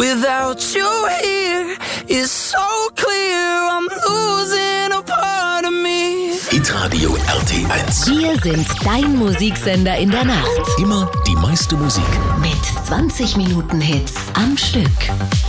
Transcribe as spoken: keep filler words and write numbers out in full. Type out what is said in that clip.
Without you here, it's so clear I'm losing a part of me. Hitradio R T eins. Wir sind dein Musiksender in der Nacht. Immer die meiste Musik. Mit zwanzig Minuten Hits am Stück.